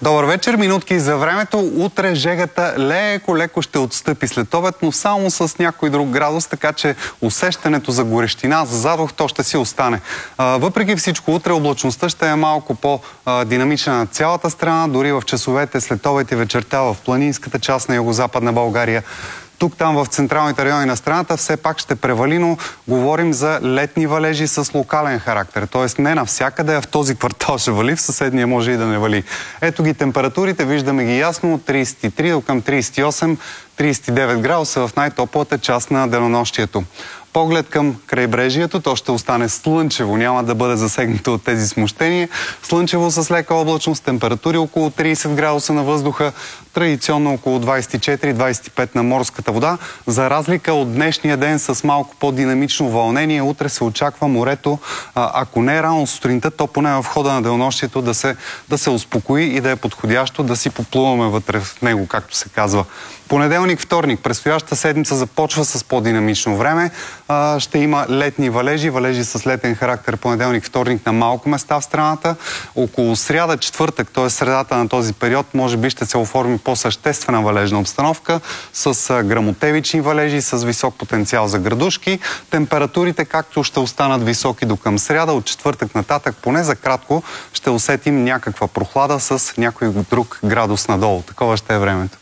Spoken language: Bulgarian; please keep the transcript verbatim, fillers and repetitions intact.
Добър вечер, минутки за времето. Утре жегата леко-леко ще отстъпи след обед, но само с някой друг градус, така че усещането за горещина, за задух, то ще си остане. А, въпреки всичко, утре облачността ще е малко по-динамична на цялата страна, дори в часовете след обед и вечерта в планинската част на югозападна България. Тук-там в централните райони на страната все пак ще превали, но говорим за летни валежи с локален характер. Тоест не навсякъде, а в този квартал ще вали, в съседния може и да не вали. Ето ги температурите, виждаме ги ясно, от тридесет и три до към тридесет и осем тридесет и девет градуса в най-топлата част на денонощието. Поглед към крайбрежието, то ще остане слънчево, няма да бъде засегнато от тези смущения. Слънчево с лека облачност, температури около тридесет градуса на въздуха, традиционно около двадесет и четири двадесет и пет на морската вода. За разлика от днешния ден с малко по-динамично вълнение, утре се очаква морето, ако не рано сутринта, то поне в хода на денонощието да се, да се успокои и да е подходящо да си поплуваме вътре в него, както се казва. Понеделник, вторник, предстоящата седмица започва с по-динамично време. А, ще има летни валежи, валежи с летен характер понеделник, вторник на малко места в страната. Около сряда, четвъртък, т.е. средата на този период, може би ще се оформи по-съществена валежна обстановка с а, гръмотевични валежи, с висок потенциал за градушки. Температурите, както ще останат високи до към сряда, от четвъртък нататък, поне за кратко, ще усетим някаква прохлада с някой друг градус надолу. Такова ще е времето.